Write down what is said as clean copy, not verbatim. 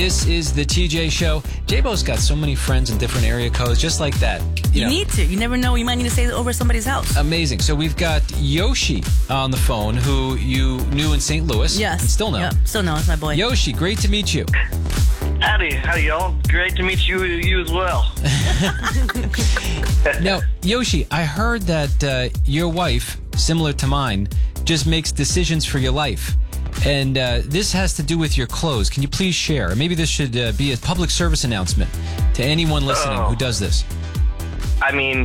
This is the TJ Show. J-Bo's got so many friends in different area codes, just like that. You need to. You never know. You might need to stay over somebody's house. Amazing. So we've got Yoshi on the phone, who you knew in St. Louis. Yes. And still know. Yep. Still know. It's my boy. Yoshi, great to meet you. Howdy, y'all? Great to meet you as well. Now, Yoshi, I heard that your wife, similar to mine, just makes decisions for your life. And this has to do with your clothes. Can you please share? Maybe this should be a public service announcement to anyone listening who does this. I mean,